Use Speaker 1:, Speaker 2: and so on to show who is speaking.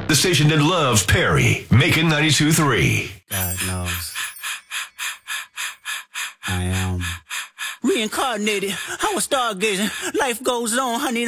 Speaker 1: The station that loves Perry. Macon 92.3.
Speaker 2: God knows. I am reincarnated. I was stargazing. Life goes on, honey.